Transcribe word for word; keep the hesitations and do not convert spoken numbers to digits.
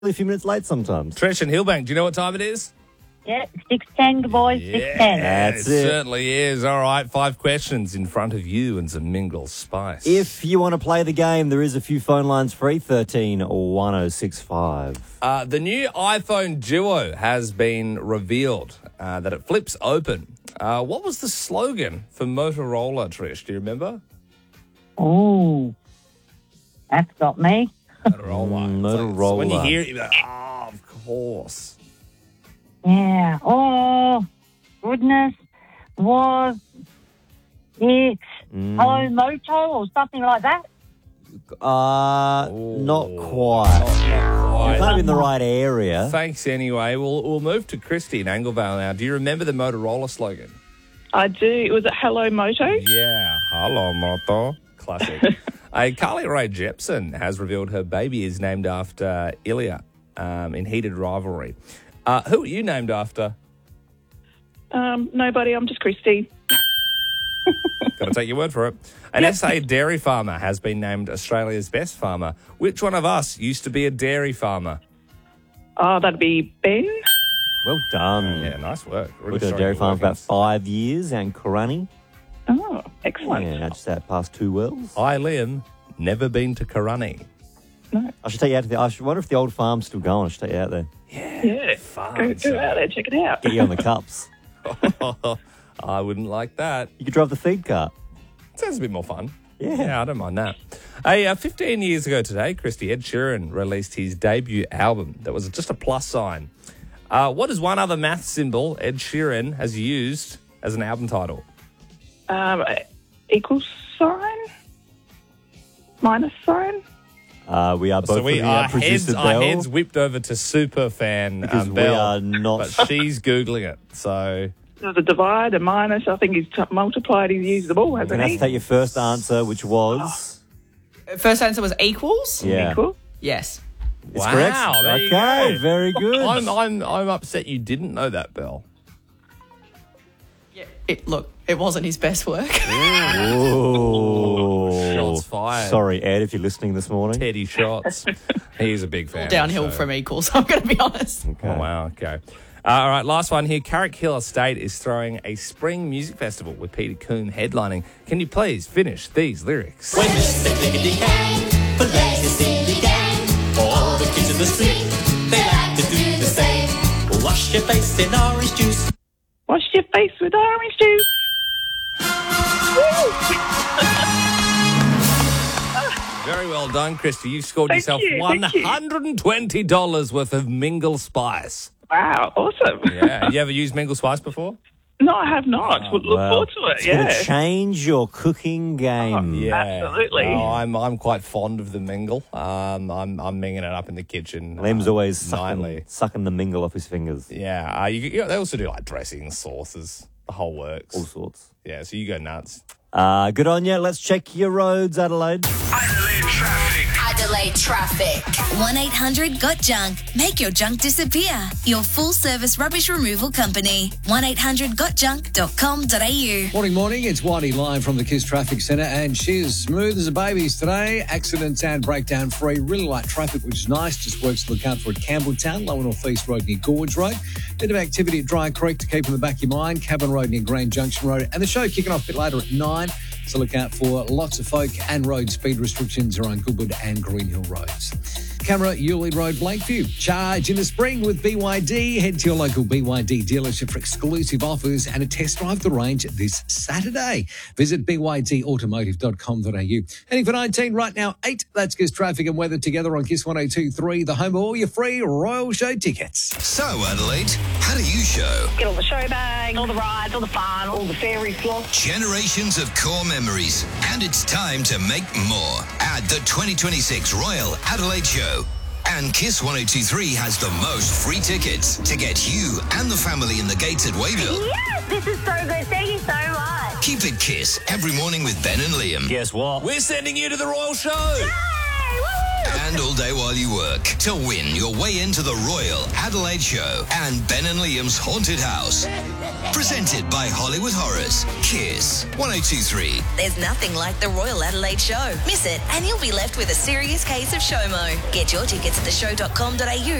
a few minutes late sometimes. Trish and Hillbank, do you know what time it is? Yeah, six ten, boys, Yeah, six ten. That's it it. certainly is. All right, five questions in front of you and some mingle spice. If you want to play the game, there is a few phone lines free, thirteen one oh six five. Uh, the new iPhone Duo has been revealed, uh, that it flips open. Uh, what was the slogan for Motorola, Trish? Do you remember? Oh, that's got me. Motorola. Mm, It's like- Motorola. when you hear it, you're like, oh, of course. Yeah. Oh, goodness. Was it Hello Moto or something like that? Uh, Oh, not quite. Not, not You're quite. kind of in the right area. Thanks anyway. We'll, we'll move to Christy in Anglevale now. Do you remember the Motorola slogan? I do. Was it Hello Moto? Yeah. Hello, Moto. Classic. uh, Carly Rae Jepsen has revealed her baby is named after Ilya um, in Heated Rivalry. Uh, who are you named after? Um, nobody. I'm just Christy. Got to take your word for it. An S A dairy farmer has been named Australia's best farmer. Which one of us used to be a dairy farmer? Oh, that'd be Ben. Well done. Yeah, nice work. Really Worked at a strong dairy farm for about workings. five years and Corunny. Oh, excellent. Yeah, just that past two wells. I, Liam, never been to Corunny. I should take you out to the. I should wonder if the old farm's still going. I should take you out there. Yeah. Fun. Go, go out there, check it out. Get you on the cups. I wouldn't like that. You could drive the feed cart. Sounds a bit more fun. Yeah. Yeah, I don't mind that. Hey, uh, fifteen years ago today, Christy, Ed Sheeran released his debut album that was just a plus sign. Uh, what is one other math symbol Ed Sheeran has used as an album title? Um, equal sign? Minus sign? Uh, we are both so we looking our at producer heads, Bell. our heads whipped over to super fan Because um, we Bell, are not- but she's googling it. So There's a divide, a minus. I think he's t- multiplied. He's used them all, You're hasn't going to have he? to take your first answer, which was... First answer was equals? Yeah. Equal? Yes. It's wow, correct. there you Okay, go. very good. I'm I'm I'm upset you didn't know that, Bell. Yeah. It, look, it wasn't his best work. Ooh. Shots fired. Sorry, Ed, if you're listening this morning. Teddy Shots. He's a big fan. Downhill so- from equals, I'm going to be honest. Oh, wow, okay. Uh, all right, last one here. Carrick Hill Estate is throwing a spring music festival with Peter Coon headlining. Can you please finish these lyrics? When Mister Clickety Gang plays his silly game, all the kids in the street, they like to do the same. Wash your face in orange juice. Wash your face with orange juice. Very well done, Christy. You've scored Thank yourself you, one thank you. hundred twenty dollars worth of Mingle Spice. Wow, awesome. Yeah. You ever used Mingle Spice before? No, I have not. Would look Well, forward to it, it's going yeah. to change your cooking game. Yeah. Absolutely. Oh, I'm I'm quite fond of the mingle. Um, I'm I'm minging it up in the kitchen. Lem's uh, always sucking, nightly. sucking the mingle off his fingers. Yeah. Uh, you, you, they also do like dressings, sauces, the whole works. All sorts. Yeah. So you go nuts. Uh, good on you. Let's check your roads, Adelaide. Adelaide traffic. Adelaide traffic. one eight hundred got junk. Make your junk disappear. Your full service rubbish removal company. one eight hundred got junk dot com dot a u. Morning, morning. It's Whitey live from the Kiss Traffic Centre, and she is smooth as a baby's today. Accidents and breakdown free. Really light traffic, which is nice. Just works to look out for at Campbelltown, Lower North East Road near Gorge Road. Bit of activity at Dry Creek to keep in the back of your mind. Cabin Road near Grand Junction Road. And the show kicking off a bit later at nine. So look out for lots of folk, and road speed restrictions are on Goodwood and Green Hill roads. Camera, Yulee Road, Blakeview. Charge in the spring with B Y D. Head to your local B Y D dealership for exclusive offers and a test drive the range this Saturday. Visit b y d automotive dot com dot a u. Heading for nineteen right now, eight. That's Kiss Traffic and Weather together on Kiss one oh two point three, the home of all your free Royal Show tickets. So, Adelaide, how do you show? Get all the show bags, all the rides, all the fun, all the fairy floss. Generations of core memories. And it's time to make more. Add the twenty twenty-six Royal Adelaide Show. And Kiss one oh two point three has the most free tickets to get you and the family in the gates at Wayville. Yes, this is so good. Thank you so much. Keep it Kiss every morning with Ben and Liam. Guess what? We're sending you to the Royal Show. Hey, woo! and all day while you work to win your way into the Royal Adelaide Show and Ben and Liam's Haunted House. Presented by Hollywood Horrors. Kiss one oh two three. There's nothing like the Royal Adelaide Show. Miss it and you'll be left with a serious case of SHOMO. Get your tickets at the show dot com dot a u